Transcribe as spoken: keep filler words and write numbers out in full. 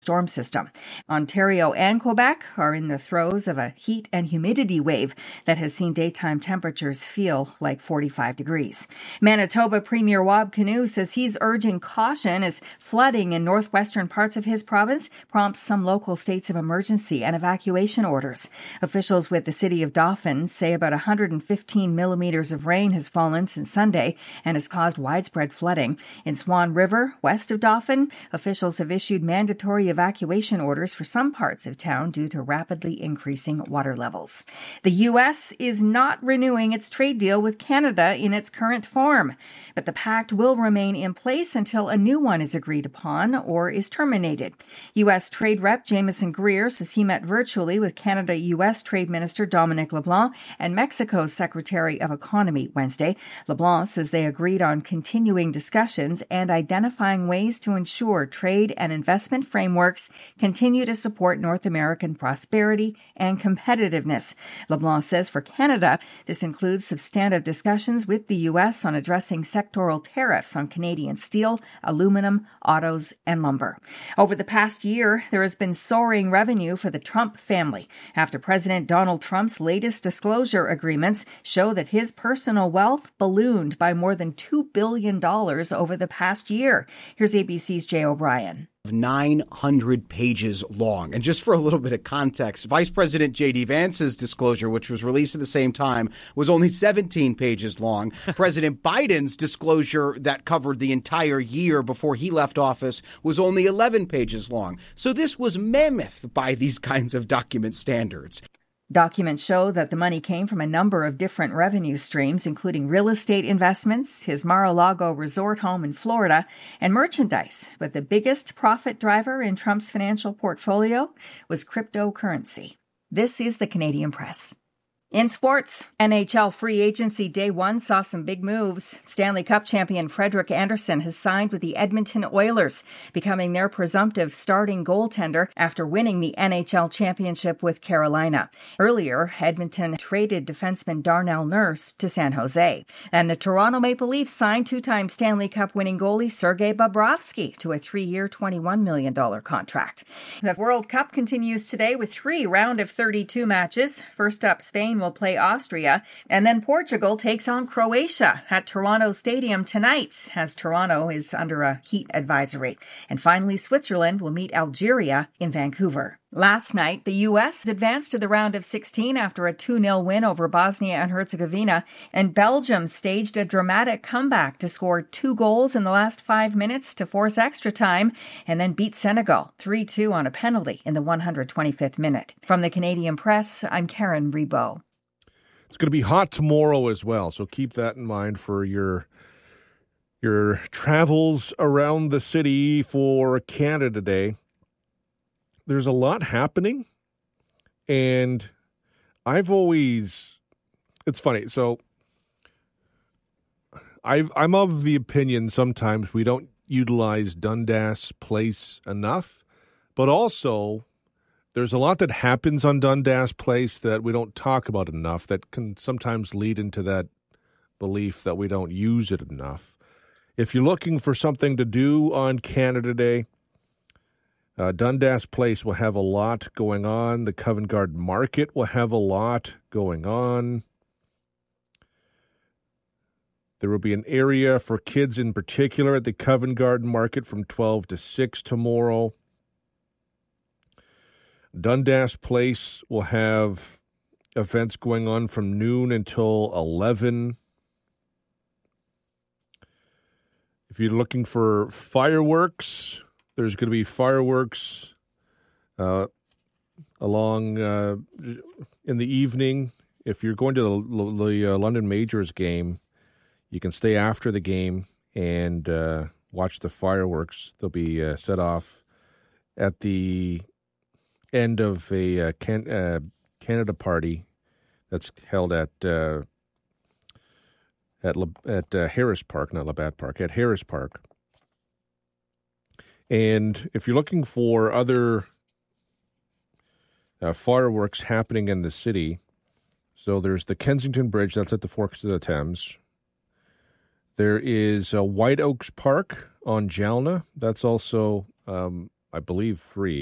storm system. Ontario and Quebec are in the throes of a heat and humidity wave that has seen daytime temperatures feel like forty-five degrees. Manitoba Premier Wab Kinew says he's urging caution as flooding in northwestern parts of his province prompts some local states of emergency and evacuation orders. Officials with the city of Dauphin say about one hundred fifteen millimeters of rain has fallen since Sunday and has caused widespread flooding. In Swan River, west of Dauphin, officials have issued mandatory evacuation orders for some parts of town due to rapidly increasing water levels. The U S is not renewing its trade deal with Canada in its current form, but the pact will remain in place until a new one is agreed upon or is terminated. U S Trade Rep Jameson Greer says he met virtually with Canada-U S Trade Minister Dominic LeBlanc and Mexico's Secretary of Economy Wednesday. LeBlanc says they agreed on continuing discussions and identifying ways to ensure trade and investment frameworks continue to support North American prosperity and competitiveness. LeBlanc says for Canada, this includes substantive discussions with the U S on addressing sectoral tariffs on Canadian steel, aluminum, autos, and lumber. Over the past year, there has been soaring revenue for the Trump family after President Donald Trump's latest disclosure agreements show that his personal wealth ballooned by more than two billion dollars over the past year. Here's A B C's Jay O'Brien. nine hundred pages long. And just for a little bit of context, Vice President J D. Vance's disclosure, which was released at the same time, was only seventeen pages long. President Biden's disclosure that covered the entire year before he left office was only eleven pages long. So this was mammoth by these kinds of document standards. Documents show that the money came from a number of different revenue streams, including real estate investments, his Mar-a-Lago resort home in Florida, and merchandise. But the biggest profit driver in Trump's financial portfolio was cryptocurrency. This is the Canadian Press. In sports, N H L free agency day one saw some big moves. Stanley Cup champion Frederik Andersen has signed with the Edmonton Oilers, becoming their presumptive starting goaltender after winning the N H L championship with Carolina. Earlier, Edmonton traded defenseman Darnell Nurse to San Jose. And the Toronto Maple Leafs signed two-time Stanley Cup winning goalie Sergei Bobrovsky to a three-year, twenty-one million dollars contract. The World Cup continues today with three round of thirty-two matches. First up, Spain will play Austria, and then Portugal takes on Croatia at Toronto Stadium tonight, as Toronto is under a heat advisory. And finally, Switzerland will meet Algeria in Vancouver. Last night, the U S advanced to the round of sixteen after a two nil win over Bosnia and Herzegovina, and Belgium staged a dramatic comeback to score two goals in the last five minutes to force extra time, and then beat Senegal three two on a penalty in the one hundred twenty-fifth minute. From the Canadian Press, I'm Karen Rebo. It's going to be hot tomorrow as well, so keep that in mind for your your travels around the city for Canada Day. There's a lot happening, and I've always, it's funny, so I've, I'm of the opinion sometimes we don't utilize Dundas Place enough, but also there's a lot that happens on Dundas Place that we don't talk about enough that can sometimes lead into that belief that we don't use it enough. If you're looking for something to do on Canada Day, uh, Dundas Place will have a lot going on. The Covent Garden Market will have a lot going on. There will be an area for kids in particular at the Covent Garden Market from twelve to six tomorrow. Dundas Place will have events going on from noon until eleven. If you're looking for fireworks, there's going to be fireworks uh, along uh, in the evening. If you're going to the, the uh, London Majors game, you can stay after the game and uh, watch the fireworks. They'll be uh, set off at the end of a uh, can, uh, Canada party that's held at uh, at Le, at uh, Harris Park, not Labatt Park, at Harris Park. And if you're looking for other uh, fireworks happening in the city, so there's the Kensington Bridge, that's at the Forks of the Thames. There is uh, White Oaks Park on Jalna. That's also um, I believe, free.